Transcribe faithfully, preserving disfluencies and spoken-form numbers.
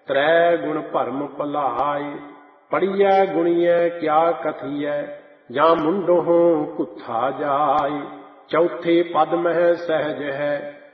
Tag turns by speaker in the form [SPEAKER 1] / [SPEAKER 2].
[SPEAKER 1] ਤ੍ਰੈ ਗੁਣ ਭਰਮ ਭੁਲਾਇ। ਪੜੀਐ ਗੁਣੀਐ ਕਿਆ ਕਥੀਐ, ਜਾਂ ਮੁੰਡੋਂ ਕੁੱਥਾ ਜਾਇ। ਚੌਥੇ ਪਦ ਮਹਿ ਸਹਿਜ ਹੈ,